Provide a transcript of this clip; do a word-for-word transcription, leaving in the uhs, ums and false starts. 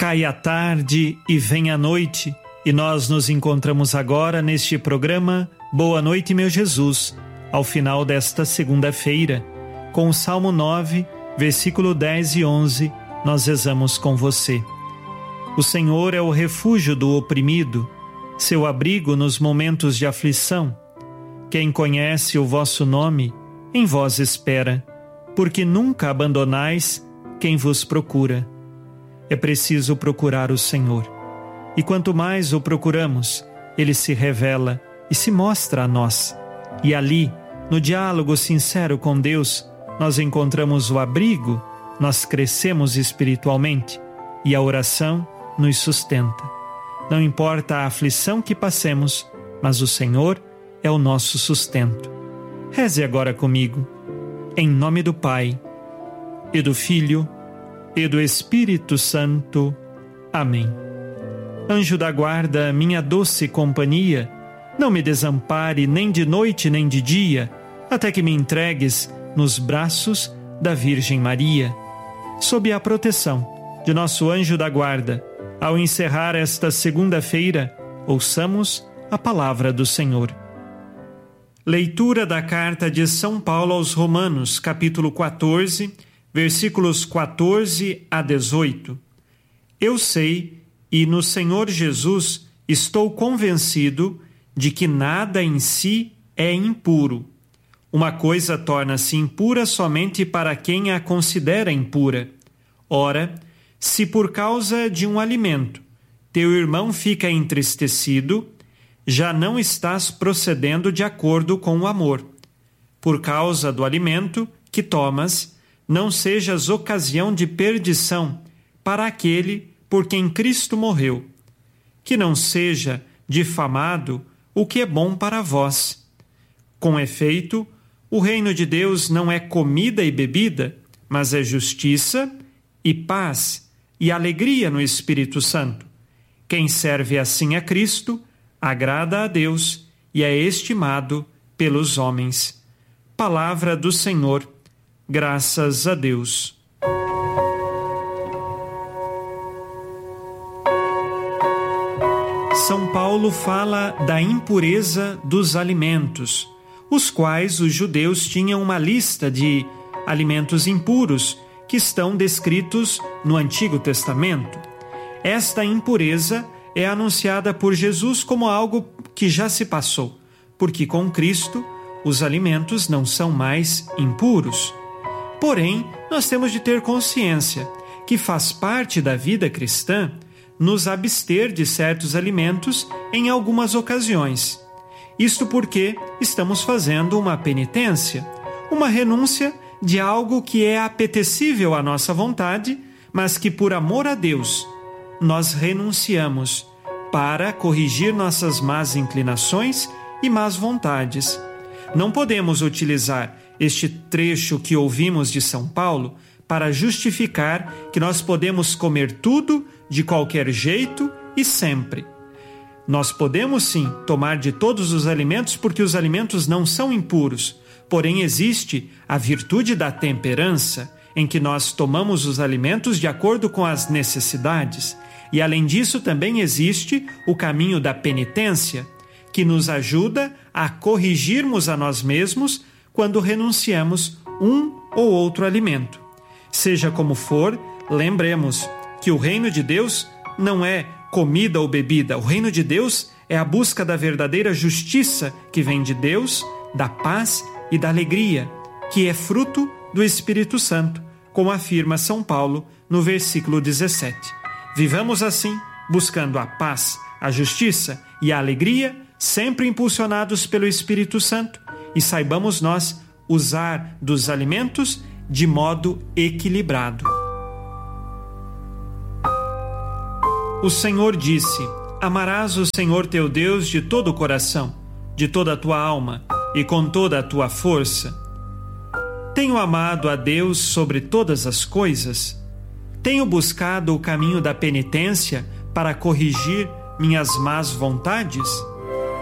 Cai a tarde e vem a noite, e nós nos encontramos agora neste programa Boa Noite, meu Jesus, ao final desta segunda-feira. Com o Salmo nove, versículo dez e onze, nós rezamos com você. O Senhor é o refúgio do oprimido, seu abrigo nos momentos de aflição. Quem conhece o vosso nome, em vós espera, porque nunca abandonais quem vos procura. É preciso procurar o Senhor. E quanto mais o procuramos, Ele se revela e se mostra a nós. E ali, no diálogo sincero com Deus, nós encontramos o abrigo, nós crescemos espiritualmente e a oração nos sustenta. Não importa a aflição que passemos, mas o Senhor é o nosso sustento. Reze agora comigo. Em nome do Pai, e do Filho, e do Espírito Santo. Amém. Anjo da guarda, minha doce companhia, não me desampare nem de noite nem de dia, até que me entregues nos braços da Virgem Maria. Sob a proteção de nosso anjo da guarda, ao encerrar esta segunda-feira, ouçamos a palavra do Senhor. Leitura da carta de São Paulo aos Romanos, capítulo quatorze, versículos quatorze a dezoito. Eu sei, e no Senhor Jesus estou convencido de que nada em si é impuro. Uma coisa torna-se impura somente para quem a considera impura. Ora, se por causa de um alimento teu irmão fica entristecido, já não estás procedendo de acordo com o amor. Por causa do alimento que tomas, não sejas ocasião de perdição para aquele por quem Cristo morreu. Que não seja difamado o que é bom para vós. Com efeito, o reino de Deus não é comida e bebida, mas é justiça e paz e alegria no Espírito Santo. Quem serve assim a Cristo, agrada a Deus e é estimado pelos homens. Palavra do Senhor. Graças a Deus. São Paulo fala da impureza dos alimentos, os quais os judeus tinham uma lista de alimentos impuros que estão descritos no Antigo Testamento. Esta impureza é anunciada por Jesus como algo que já se passou, porque com Cristo os alimentos não são mais impuros. Porém, nós temos de ter consciência que faz parte da vida cristã nos abster de certos alimentos em algumas ocasiões. Isto porque estamos fazendo uma penitência, uma renúncia de algo que é apetecível à nossa vontade, mas que por amor a Deus nós renunciamos para corrigir nossas más inclinações e más vontades. Não podemos utilizar este trecho que ouvimos de São Paulo para justificar que nós podemos comer tudo de qualquer jeito e sempre. Nós podemos sim tomar de todos os alimentos porque os alimentos não são impuros, porém existe a virtude da temperança, em que nós tomamos os alimentos de acordo com as necessidades. E além disso também existe o caminho da penitência, que nos ajuda a corrigirmos a nós mesmos quando renunciamos um ou outro alimento. Seja como for, lembremos que o reino de Deus não é comida ou bebida. O reino de Deus é a busca da verdadeira justiça que vem de Deus, da paz e da alegria, que é fruto do Espírito Santo, como afirma São Paulo no versículo dezessete. Vivamos assim, buscando a paz, a justiça e a alegria, sempre impulsionados pelo Espírito Santo, e saibamos nós usar dos alimentos de modo equilibrado. O Senhor disse: amarás o Senhor teu Deus de todo o coração, de toda a tua alma e com toda a tua força. Tenho amado a Deus sobre todas as coisas? Tenho buscado o caminho da penitência para corrigir minhas más vontades?